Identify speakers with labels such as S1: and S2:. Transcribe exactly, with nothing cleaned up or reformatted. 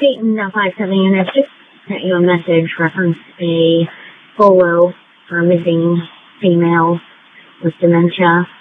S1: Dayton five seven units just sent you a message reference a photo for a missing female with dementia.